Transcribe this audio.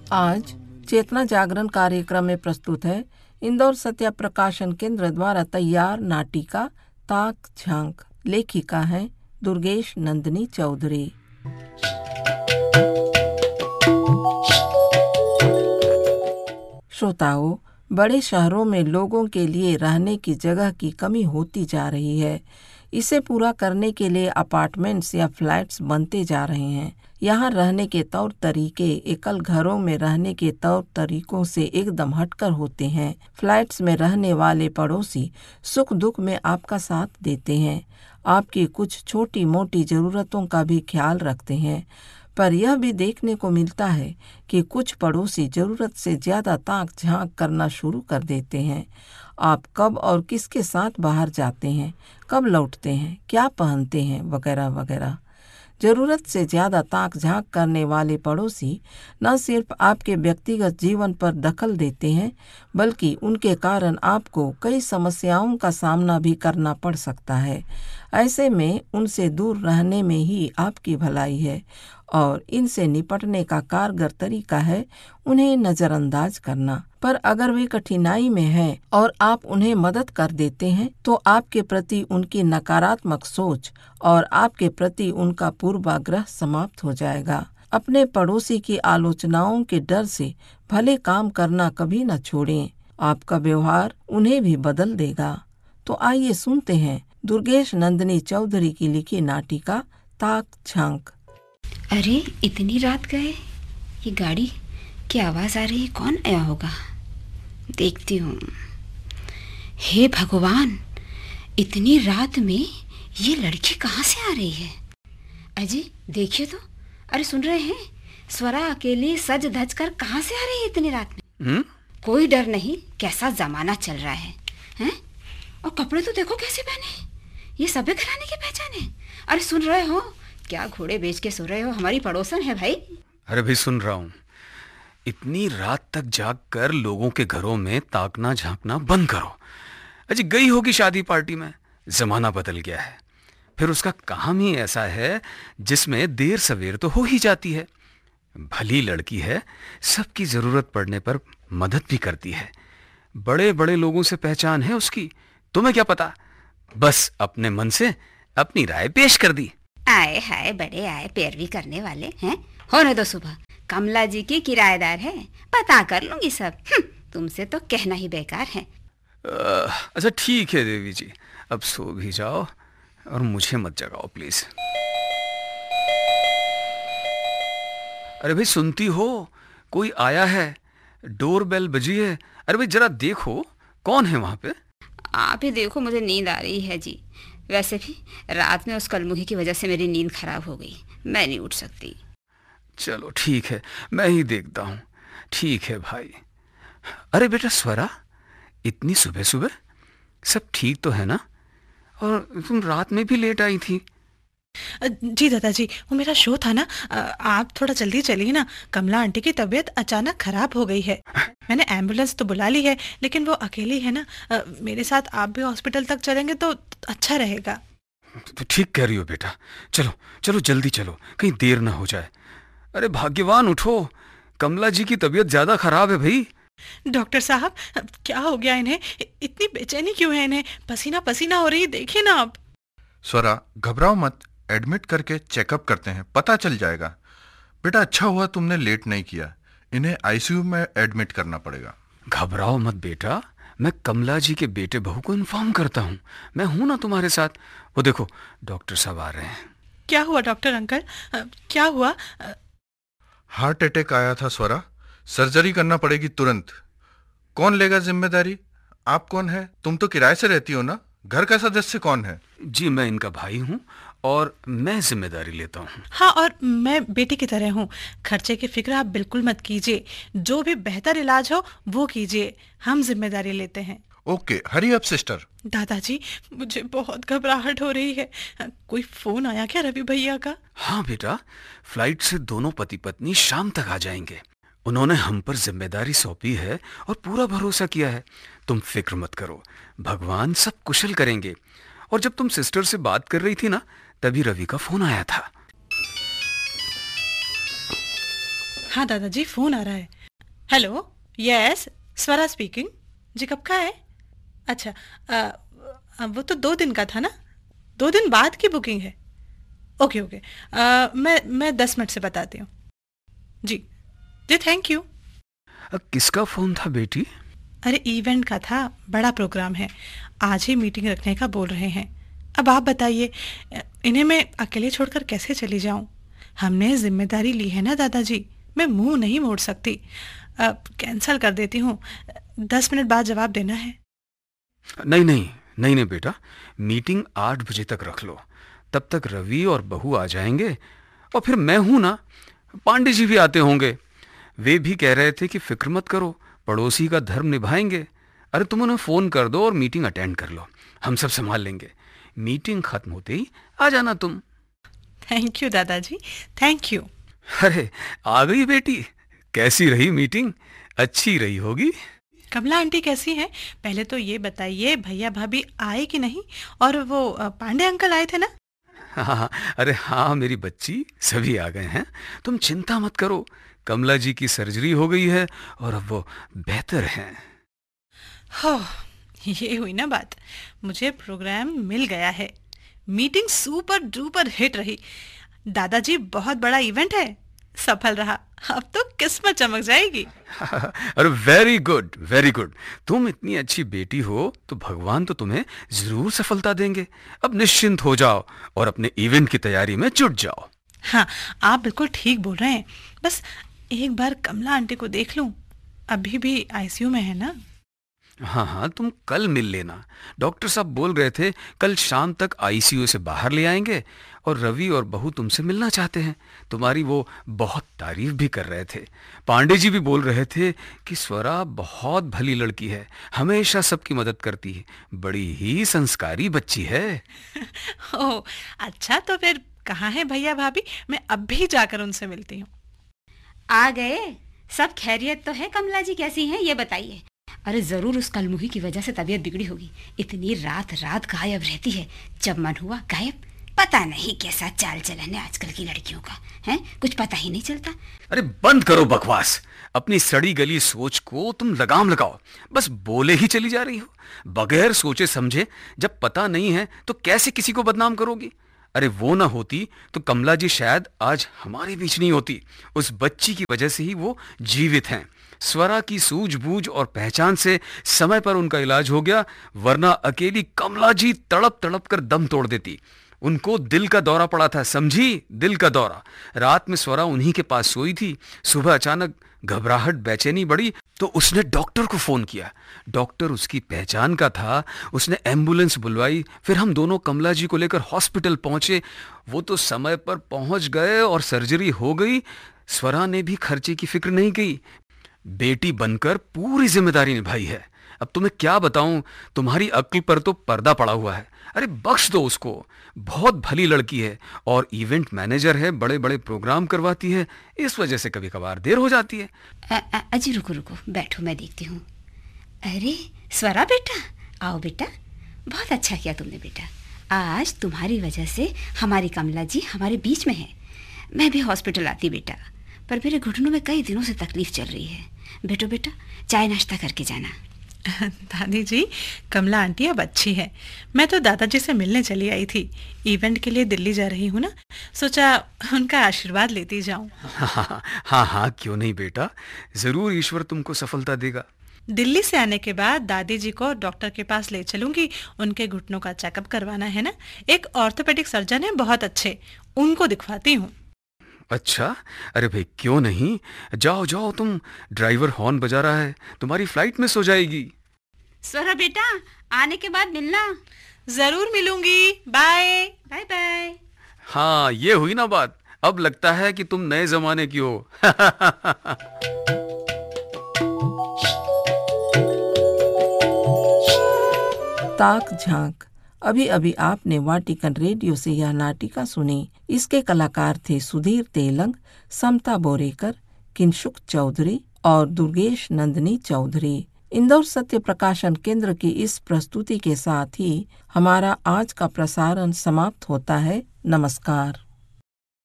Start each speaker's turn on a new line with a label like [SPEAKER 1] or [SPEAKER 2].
[SPEAKER 1] आज चेतना जागरण कार्यक्रम में प्रस्तुत है इंदौर सत्या प्रकाशन केंद्र द्वारा तैयार नाटिका ताक झांक। लेखिका हैं दुर्गेश नंदिनी चौधरी। श्रोताओं, बड़े शहरों में लोगों के लिए रहने की जगह की कमी होती जा रही है। इसे पूरा करने के लिए अपार्टमेंट्स या फ्लैट्स बनते जा रहे हैं। यहाँ रहने के तौर तरीके एकल घरों में रहने के तौर तरीकों से एकदम हटकर होते हैं। फ्लैट्स में रहने वाले पड़ोसी सुख दुख में आपका साथ देते हैं, आपकी कुछ छोटी मोटी जरूरतों का भी ख्याल रखते हैं। पर यह भी देखने को मिलता है कि कुछ पड़ोसी जरूरत से ज्यादा ताक झांक करना शुरू कर देते हैं। आप कब और किसके साथ बाहर जाते हैं, कब लौटते हैं, क्या पहनते हैं, वगैरह वगैरह। जरूरत से ज्यादा ताक झांक करने वाले पड़ोसी न सिर्फ आपके व्यक्तिगत जीवन पर दखल देते हैं, बल्कि उनके कारण आपको कई समस्याओं का सामना भी करना पड़ सकता है। ऐसे में उनसे दूर रहने में ही आपकी भलाई है और इनसे निपटने का कारगर तरीका है उन्हें नजरअंदाज करना। पर अगर वे कठिनाई में हैं और आप उन्हें मदद कर देते हैं, तो आपके प्रति उनकी नकारात्मक सोच और आपके प्रति उनका पूर्वाग्रह समाप्त हो जाएगा। अपने पड़ोसी की आलोचनाओं के डर से भले काम करना कभी न छोड़ें, आपका व्यवहार उन्हें भी बदल देगा। तो आइए सुनते हैं दुर्गेश नंदिनी चौधरी की लिखी नाटिका ताक झांक।
[SPEAKER 2] अरे इतनी रात गए, ये गाड़ी की आवाज आ रही है, कौन आया होगा? देखती हूँ। हे भगवान, इतनी रात में ये लड़की कहाँ से आ रही है? अजी देखिए तो, अरे सुन रहे हैं? स्वरा अकेली सज धज कर कहाँ से आ रही है इतनी रात में? कोई डर नहीं, कैसा जमाना चल रहा है, हैं? और कपड़े तो देखो कैसे पहने, ये सभ्य घराने की पहचान है। अरे सुन रहे हो, क्या घोड़े बेच के सो रहे हो? हमारी पड़ोसन है भाई।
[SPEAKER 3] अरे भाई सुन रहा हूँ। इतनी रात तक जाग कर लोगों के घरों में ताकना झांकना बंद करो। अजी गई होगी शादी पार्टी में, जमाना बदल गया है। फिर उसका काम ही ऐसा है जिसमें देर सवेर तो हो ही जाती है। भली लड़की है, सबकी जरूरत पड़ने पर मदद भी करती है। बड़े बड़े लोगों से पहचान है उसकी, तुम्हें क्या पता? बस अपने मन से अपनी राय पेश कर दी।
[SPEAKER 2] आए हाय, बड़े आए पैरवी करने वाले हैं। होने दो, सुबह कमला जी की किराएदार है, पता कर लूंगी सब। तुमसे तो कहना ही बेकार है।
[SPEAKER 3] अच्छा ठीक है देवी जी, अब सो भी जाओ और मुझे मत जगाओ प्लीज। अरे भाई सुनती हो, कोई आया है, डोर बेल बजी है। अरे भाई जरा देखो कौन है वहां पे।
[SPEAKER 2] आप ही देखो, मुझे नींद आ रही है जी। वैसे भी रात में उस कलमुही की वजह से मेरी नींद खराब हो गई, मैं नहीं उठ सकती।
[SPEAKER 3] चलो ठीक है, मैं ही देखता हूँ। ठीक है भाई। अरे बेटा स्वरा, इतनी सुबह सुबह सब ठीक तो है ना? और तुम रात में भी लेट आई थी।
[SPEAKER 4] जी दादाजी, वो मेरा शो था ना। आप थोड़ा जल्दी चलिए ना, कमला आंटी की तबीयत अचानक खराब हो गई है। मैंने एम्बुलेंस तो बुला ली है, लेकिन वो अकेली है ना। मेरे साथ आप भी हॉस्पिटल तक चलेंगे तो अच्छा रहेगा।
[SPEAKER 3] तो ठीक कह रही हो बेटा, चलो चलो जल्दी चलो, कहीं देर ना हो जाए। अरे भाग्यवान उठो, कमला जी की तबीयत ज्यादा खराब है भाई।
[SPEAKER 4] डॉक्टर साहब, क्या हो गया इन्हें? इतनी बेचैनी क्यों है इन्हें? पसीना पसीना हो रही, देखिए ना आप।
[SPEAKER 5] स्वरा घबराओ मत, एडमिट करके चेकअप करते हैं, पता चल जाएगा। बेटा अच्छा हुआ तुमने लेट नहीं किया, इन्हें आईसीयू में एडमिट करना पड़ेगा।
[SPEAKER 3] घबराओ मत बेटा, मैं कमला जी के बेटे बहू को इन्फॉर्म करता हूँ। मैं हूं ना तुम्हारे साथ। वो देखो डॉक्टर साहब आ रहे हैं।
[SPEAKER 4] क्या हुआ डॉक्टर अंकल, क्या हुआ?
[SPEAKER 5] हार्ट अटैक आया था स्वरा, सर्जरी करना पड़ेगी तुरंत। कौन लेगा जिम्मेदारी? आप कौन है? तुम तो किराए से रहती हो ना, घर का सदस्य कौन है?
[SPEAKER 3] जी मैं इनका भाई हूँ और मैं जिम्मेदारी लेता हूँ।
[SPEAKER 4] हाँ, और मैं बेटी की तरह हूँ। खर्चे की फिक्र आप बिल्कुल मत कीजिए, जो भी बेहतर इलाज हो वो कीजिए, हम जिम्मेदारी लेते हैं।
[SPEAKER 5] Okay, hurry up sister.
[SPEAKER 4] दादाजी, मुझे बहुत घबराहट हो रही है। कोई फोन आया क्या रवि भैया का?
[SPEAKER 3] हाँ बेटा, फ्लाइट से दोनों पति पत्नी शाम तक आ जाएंगे। उन्होंने हम पर जिम्मेदारी सौंपी है और पूरा भरोसा किया है। तुम फिक्र मत करो, भगवान सब कुशल करेंगे। और जब तुम सिस्टर से बात कर रही थी ना, तभी रवि का फोन आया था।
[SPEAKER 4] हाँ दादाजी, फोन आ रहा है। हेलो, यस, स्वरा स्पीकिंग। जी, कब का है? अच्छा, वो तो 2 दिन का था ना, 2 दिन बाद की बुकिंग है। ओके ओके, मैं 10 मिनट से बताती हूँ। जी जी, थैंक यू।
[SPEAKER 3] किसका फोन था बेटी?
[SPEAKER 4] अरे इवेंट का था, बड़ा प्रोग्राम है, आज ही मीटिंग रखने का बोल रहे हैं। अब आप बताइए, इन्हें मैं अकेले छोड़कर कैसे चली जाऊं? हमने जिम्मेदारी ली है ना दादाजी, मैं मुंह नहीं मोड़ सकती। कैंसल कर देती हूँ, 10 मिनट बाद जवाब देना है।
[SPEAKER 3] नहीं नहीं नहीं नहीं बेटा, मीटिंग 8 बजे तक रख लो। तब तक रवि और बहू आ जाएंगे, और फिर मैं हूं ना, पांडे जी भी आते होंगे। वे भी कह रहे थे कि फिक्र मत करो, पड़ोसी का धर्म निभाएंगे। अरे तुम उन्हें फोन कर दो और मीटिंग अटेंड कर लो, हम सब संभाल लेंगे। मीटिंग खत्म होते ही आ जाना तुम।
[SPEAKER 4] थैंक यू दादाजी, थैंक यू।
[SPEAKER 3] अरे आ गई बेटी, कैसी रही मीटिंग? अच्छी रही होगी।
[SPEAKER 4] कमला आंटी कैसी हैं? पहले तो ये बताइए, भैया भाभी आए कि नहीं? और वो पांडे अंकल आए थे ना?
[SPEAKER 3] हाँ, अरे हाँ मेरी बच्ची, सभी आ गए हैं। तुम चिंता मत करो, कमला जी की सर्जरी हो गई है और अब वो बेहतर हैं।
[SPEAKER 4] हो, ये हुई ना बात, मुझे प्रोग्राम मिल गया है। मीटिंग सुपर डुपर हिट रही। दादाजी, बहुत बड़ा इवेंट है, सफल रहा। अब तो किस्मत चमक जाएगी।
[SPEAKER 3] अरे वेरी गुड वेरी गुड। तुम इतनी अच्छी बेटी हो तो भगवान तो तुम्हें जरूर सफलता देंगे। अब निश्चिंत हो जाओ और अपने इवेंट की तैयारी में जुट जाओ।
[SPEAKER 4] हाँ, आप बिल्कुल ठीक बोल रहे हैं। बस एक बार कमला आंटी को देख लूं, अभी भी आईसीयू में है ना?
[SPEAKER 3] हाँ हाँ, तुम कल मिल लेना। डॉक्टर साहब बोल रहे थे कल शाम तक आईसीयू से बाहर ले आएंगे, और रवि और बहू तुमसे मिलना चाहते हैं। तुम्हारी वो बहुत तारीफ भी कर रहे थे। पांडे जी भी बोल रहे थे कि स्वरा बहुत भली लड़की है, हमेशा सबकी मदद करती है, बड़ी ही संस्कारी बच्ची है।
[SPEAKER 4] ओह अच्छा, तो फिर कहाँ है भैया भाभी? मैं अभी जाकर उनसे मिलती हूँ।
[SPEAKER 2] आ गए? सब खैरियत तो है? कमला जी कैसी हैं ये बताइए। अरे जरूर उस कलमुही की वजह से तबीयत बिगड़ी होगी, इतनी रात रात गायब रहती है, जब मन हुआ गायब। पता नहीं कैसा चाल चलन है आजकल की लड़कियों का, है कुछ पता ही नहीं चलता।
[SPEAKER 3] अरे बंद करो बकवास, अपनी सड़ी गली सोच को तुम लगाम लगाओ। बस बोले ही चली जा रही हो, बगैर सोचे समझे। जब पता नहीं है तो कैसे किसी को बदनाम करोगी? अरे वो ना होती तो कमला जी शायद आज हमारे बीच नहीं होती। उस बच्ची की वजह से ही वो जीवित हैं। स्वरा की सूझबूझ और पहचान से समय पर उनका इलाज हो गया, वरना अकेली कमला जी तड़प तड़प कर दम तोड़ देती। उनको दिल का दौरा पड़ा था, समझी? दिल का दौरा। रात में स्वरा उन्हीं के पास सोई थी। सुबह अचानक घबराहट, बेचैनी बढ़ी तो उसने डॉक्टर को फोन किया। डॉक्टर उसकी पहचान का था, उसने एम्बुलेंस बुलवाई। फिर हम दोनों कमला जी को लेकर हॉस्पिटल पहुंचे। वो तो समय पर पहुंच गए और सर्जरी हो गई। स्वरा ने भी खर्चे की फिक्र नहीं की, बेटी बनकर पूरी जिम्मेदारी निभाई है। अब तुम्हें क्या बताऊं, तुम्हारी अक्ल पर तो पर्दा पड़ा हुआ है। अरे बख्श दो उसको, बहुत भली लड़की है और इवेंट मैनेजर है, बड़े बड़े प्रोग्राम करवाती है। इस वजह से कभी कभार देर हो जाती है।
[SPEAKER 2] अजी रुको रुको, बैठो मैं देखती हूँ। अरे स्वरा बेटा, आओ बेटा, बहुत अच्छा किया तुमने बेटा। आज तुम्हारी वजह से हमारी कमला जी हमारे बीच में है। मैं भी हॉस्पिटल आती बेटा, पर मेरे घुटनों में कई दिनों से तकलीफ चल रही है। बेटो बेटा, चाय नाश्ता करके जाना।
[SPEAKER 4] दादी जी, कमला आंटी अब अच्छी है। मैं तो दादाजी से मिलने चली आई थी, इवेंट के लिए दिल्ली जा रही हूँ ना, सोचा उनका आशीर्वाद लेती जाऊं।
[SPEAKER 3] हाँ हाँ, क्यों नहीं बेटा, जरूर ईश्वर तुमको सफलता देगा।
[SPEAKER 4] दिल्ली से आने के बाद दादी जी को डॉक्टर के पास ले चलूंगी, उनके घुटनों का चेकअप करवाना है ना। एक ऑर्थोपेडिक सर्जन है बहुत अच्छे, उनको दिखवाती हूँ।
[SPEAKER 3] अच्छा, अरे भाई क्यों नहीं, जाओ जाओ, तुम ड्राइवर हॉर्न बजा रहा है, तुम्हारी फ्लाइट मिस हो जाएगी।
[SPEAKER 2] स्वरा बेटा, आने के बाद मिलना।
[SPEAKER 4] जरूर मिलूंगी, बाय
[SPEAKER 2] बाय बाय।
[SPEAKER 3] हाँ, ये हुई ना बात, अब लगता है कि तुम नए जमाने की हो।
[SPEAKER 1] ताक झांक। अभी अभी आपने वाटिकन रेडियो से यह नाटिका सुनी। इसके कलाकार थे सुधीर तेलंग, समता बोरेकर, किंशुक चौधरी और दुर्गेश नंदिनी चौधरी। इंदौर सत्य प्रकाशन केंद्र की इस प्रस्तुति के साथ ही हमारा आज का प्रसारण समाप्त होता है। नमस्कार।